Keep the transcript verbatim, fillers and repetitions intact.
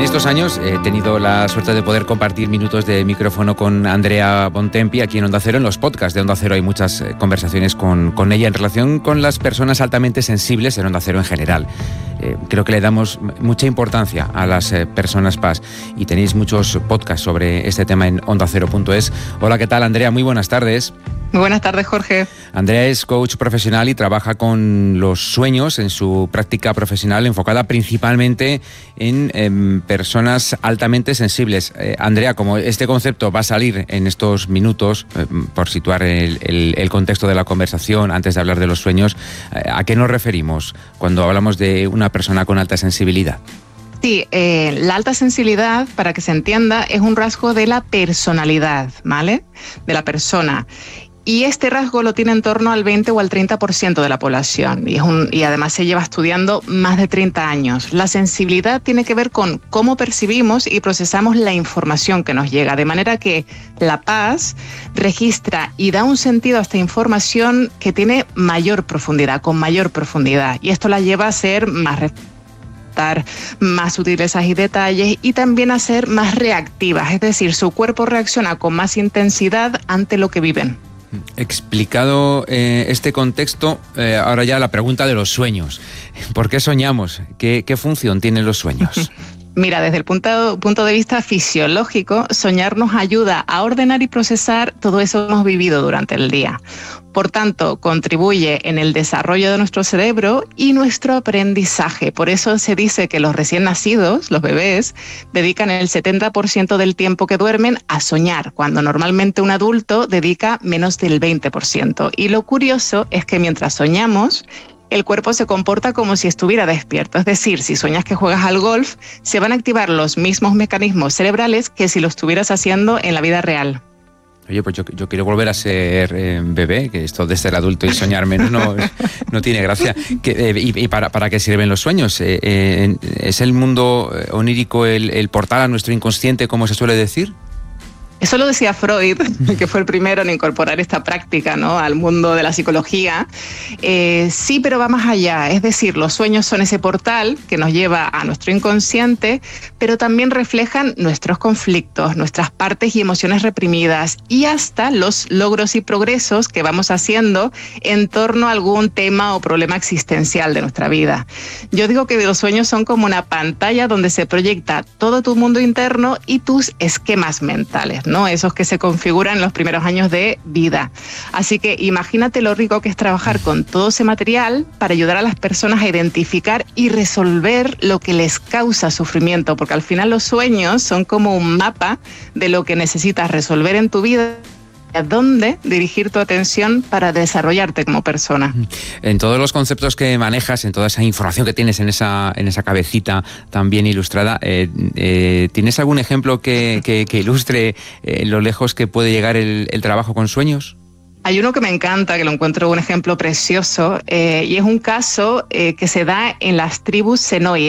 estos años he tenido la suerte de poder compartir minutos de micrófono con Andrea Bontempi aquí en Onda Cero, en los podcasts de Onda Cero. Hay muchas conversaciones con, con ella en relación con las personas altamente sensibles en Onda Cero en general. Eh, creo que le damos mucha importancia a las eh, personas P A S y tenéis muchos podcasts sobre este tema en onda cero punto es. Hola, ¿qué tal, Andrea? Muy buenas tardes. Muy buenas tardes, Jorge. Andrea es coach profesional y trabaja con los sueños en su práctica profesional, enfocada principalmente en eh, personas altamente sensibles. Eh, Andrea, como este concepto va a salir en estos minutos, eh, por situar el, el, el contexto de la conversación antes de hablar de los sueños, eh, ¿a qué nos referimos cuando hablamos de una persona con alta sensibilidad? Sí, eh, la alta sensibilidad, para que se entienda, es un rasgo de la personalidad, ¿vale? De la persona. Y este rasgo lo tiene en torno al veinte o al treinta por ciento de la población y, es un, y además se lleva estudiando más de treinta años. La sensibilidad tiene que ver con cómo percibimos y procesamos la información que nos llega, de manera que la P A S registra y da un sentido a esta información que tiene mayor profundidad, con mayor profundidad, y esto la lleva a ser más más sutilezas y detalles y también a ser más reactivas, es decir, su cuerpo reacciona con más intensidad ante lo que viven. Explicado eh, este contexto, eh, ahora ya la pregunta de los sueños. ¿Por qué soñamos? ¿Qué, qué función tienen los sueños? Mira, desde el punto, punto de vista fisiológico, soñar nos ayuda a ordenar y procesar todo eso que hemos vivido durante el día. Por tanto, contribuye en el desarrollo de nuestro cerebro y nuestro aprendizaje. Por eso se dice que los recién nacidos, los bebés, dedican el setenta por ciento del tiempo que duermen a soñar, cuando normalmente un adulto dedica menos del veinte por ciento. Y lo curioso es que mientras soñamos, el cuerpo se comporta como si estuviera despierto. Es decir, si sueñas que juegas al golf, se van a activar los mismos mecanismos cerebrales que si lo estuvieras haciendo en la vida real. Oye, pues yo, yo quiero volver a ser eh, bebé, que esto de ser adulto y soñar menos no, no tiene gracia. Que, eh, y y para, ¿Para qué sirven los sueños? Eh, eh, ¿Es el mundo onírico el, el portal a nuestro inconsciente, como se suele decir? Eso lo decía Freud, que fue el primero en incorporar esta práctica, ¿no?, al mundo de la psicología. Eh, sí, pero va más allá. Es decir, los sueños son ese portal que nos lleva a nuestro inconsciente, pero también reflejan nuestros conflictos, nuestras partes y emociones reprimidas y hasta los logros y progresos que vamos haciendo en torno a algún tema o problema existencial de nuestra vida. Yo digo que los sueños son como una pantalla donde se proyecta todo tu mundo interno y tus esquemas mentales, ¿no? Esos que se configuran en los primeros años de vida. Así que imagínate lo rico que es trabajar con todo ese material para ayudar a las personas a identificar y resolver lo que les causa sufrimiento, porque al final los sueños son como un mapa de lo que necesitas resolver en tu vida, a dónde dirigir tu atención para desarrollarte como persona. En todos los conceptos que manejas, en toda esa información que tienes en esa, en esa cabecita tan bien ilustrada, eh, eh, ¿tienes algún ejemplo que, que, que ilustre eh, lo lejos que puede llegar el, el trabajo con sueños? Hay uno que me encanta, que lo encuentro un ejemplo precioso, eh, y es un caso eh, que se da en las tribus Senoi.